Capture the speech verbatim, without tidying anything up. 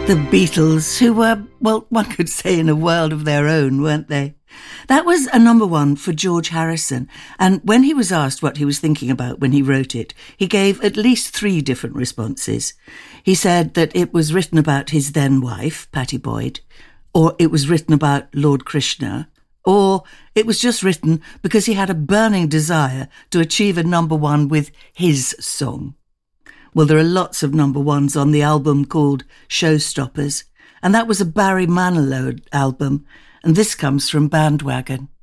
The Beatles, who were, well, one could say in a world of their own, weren't they? That was a number one for George Harrison, and when he was asked what he was thinking about when he wrote it, he gave at least three different responses. He said that it was written about his then wife, Pattie Boyd, or it was written about Lord Krishna, or it was just written because he had a burning desire to achieve a number one with his song. Well, there are lots of number ones on the album called Showstoppers, and that was a Barry Manilow album, and this comes from Bandwagon.